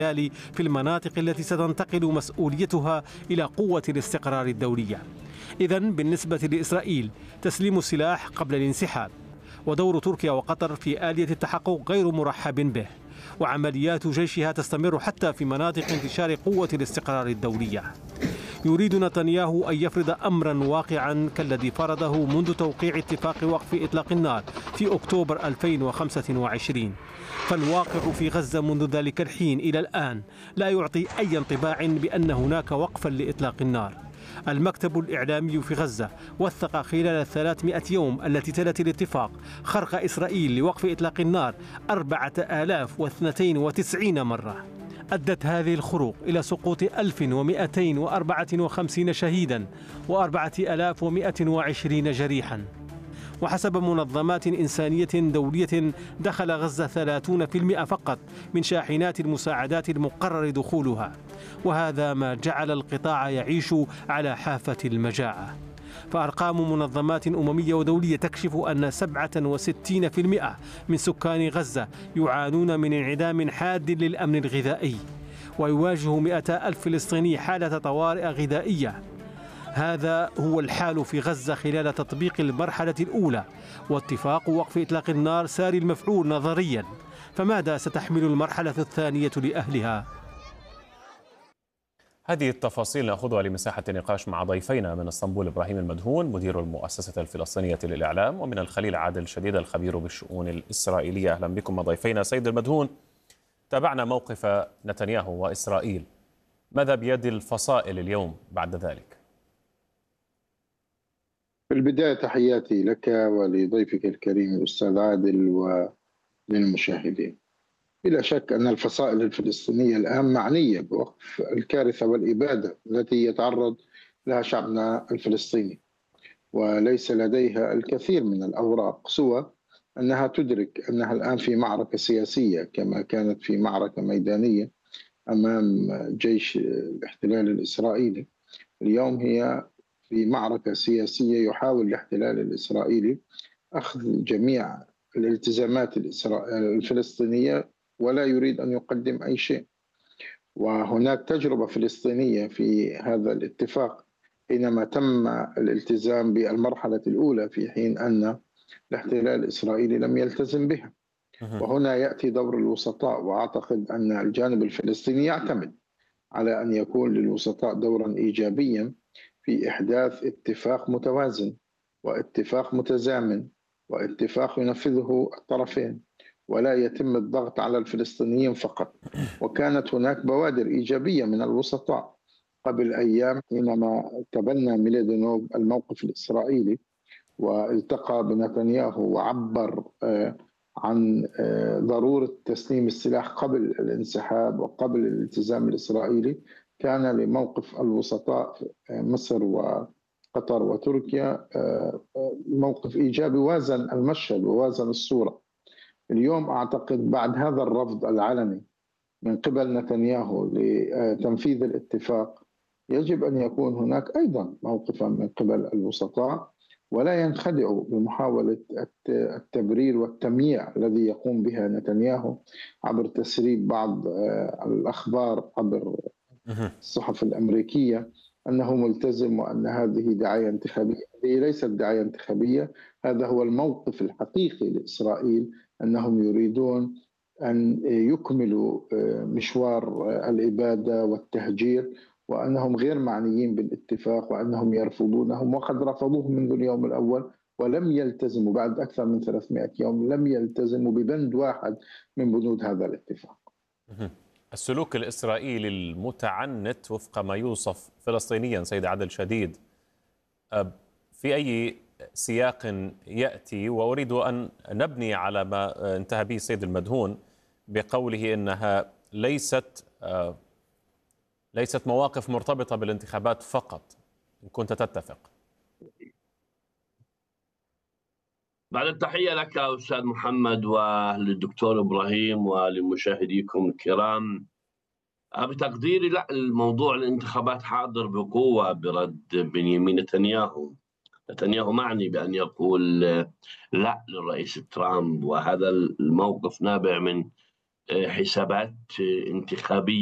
في المناطق التي ستنتقل مسؤوليتها إلى قوة الاستقرار الدولية. إذن بالنسبة لإسرائيل تسليم السلاح قبل الانسحاب، ودور تركيا وقطر في آلية التحقق غير مرحب به، وعمليات جيشها تستمر حتى في مناطق انتشار قوة الاستقرار الدولية. يريد نتنياهو أن يفرض أمرا واقعا كالذي فرضه منذ توقيع اتفاق وقف إطلاق النار في أكتوبر 2025، فالواقع في غزة منذ ذلك الحين إلى الآن لا يعطي أي انطباع بأن هناك وقفا لإطلاق النار. المكتب الإعلامي في غزة وثق خلال 300 يوم التي تلت الاتفاق خرق إسرائيل لوقف إطلاق النار 4092 مرة. أدت هذه الخروق إلى سقوط 1254 شهيدا و4120 جريحا. وحسب منظمات إنسانية دولية دخل غزة 30% فقط من شاحنات المساعدات المقرر دخولها، وهذا ما جعل القطاع يعيش على حافة المجاعة. فأرقام منظمات أممية ودولية تكشف أن 67% من سكان غزة يعانون من انعدام حاد للأمن الغذائي، ويواجه 200,000 فلسطيني حالة طوارئ غذائية. هذا هو الحال في غزة خلال تطبيق المرحلة الأولى، واتفاق وقف إطلاق النار ساري المفعول نظريا، فماذا ستحمل المرحلة الثانية لأهلها؟ هذه التفاصيل نأخذها لمساحة النقاش مع ضيفينا من اسطنبول: إبراهيم المدهون مدير المؤسسة الفلسطينية للإعلام، ومن الخليل عادل شديد الخبير بالشؤون الإسرائيلية. أهلا بكم ضيفينا. سيد المدهون، تابعنا موقف نتنياهو وإسرائيل، ماذا بيد الفصائل اليوم بعد ذلك؟ في البداية تحياتي لك ولضيفك الكريم الأستاذ عادل وللمشاهدين. بلا شك أن الفصائل الفلسطينية الآن معنية بوقف الكارثة والإبادة التي يتعرض لها شعبنا الفلسطيني، وليس لديها الكثير من الأوراق سوى أنها تدرك أنها الآن في معركة سياسية كما كانت في معركة ميدانية أمام جيش الاحتلال الإسرائيلي. اليوم هي في معركة سياسية يحاول الاحتلال الإسرائيلي أخذ جميع الالتزامات الفلسطينية ولا يريد أن يقدم أي شيء. وهناك تجربة فلسطينية في هذا الاتفاق حينما تم الالتزام بالمرحلة الأولى في حين أن الاحتلال الإسرائيلي لم يلتزم بها. وهنا يأتي دور الوسطاء، وأعتقد أن الجانب الفلسطيني يعتمد على أن يكون للوسطاء دورا إيجابيا في إحداث اتفاق متوازن واتفاق متزامن واتفاق ينفذه الطرفين، ولا يتم الضغط على الفلسطينيين فقط. وكانت هناك بوادر إيجابية من الوسطاء قبل أيام حينما تبنى ميلادينوف الموقف الإسرائيلي والتقى بنتنياهو وعبر عن ضرورة تسليم السلاح قبل الانسحاب وقبل الالتزام الإسرائيلي. كان لموقف الوسطاء مصر وقطر وتركيا موقف إيجابي وازن المشهد ووازن الصورة. اليوم أعتقد بعد هذا الرفض العلني من قبل نتنياهو لتنفيذ الاتفاق يجب أن يكون هناك أيضا موقفا من قبل الوسطاء، ولا ينخدعوا بمحاولة التبرير والتمييع الذي يقوم بها نتنياهو عبر تسريب بعض الأخبار عبر الصحف الأمريكية أنه ملتزم وأن هذه دعاية انتخابية. هي ليست دعاية انتخابية، هذا هو الموقف الحقيقي لإسرائيل، أنهم يريدون أن يكملوا مشوار الإبادة والتهجير، وأنهم غير معنيين بالاتفاق وأنهم يرفضونهم، وقد رفضوه منذ اليوم الأول ولم يلتزموا. بعد أكثر من 300 يوم لم يلتزموا ببند واحد من بنود هذا الاتفاق. السلوك الإسرائيلي المتعنت وفق ما يوصف فلسطينيا سيد عادل شديد في أي سياق يأتي؟ وأريد أن نبني على ما انتهى به السيد المدهون بقوله إنها ليست مواقف مرتبطة بالانتخابات فقط، إن كنت تتفق. بعد التحية لك أستاذ محمد وللدكتور إبراهيم ولمشاهديكم الكرام. بتقديري لا، الموضوع الانتخابات حاضر بقوة برد بنيامين نتنياهو. نتنياهو معني بأن يقول لا للرئيس ترامب، وهذا الموقف نابع من حسابات انتخابية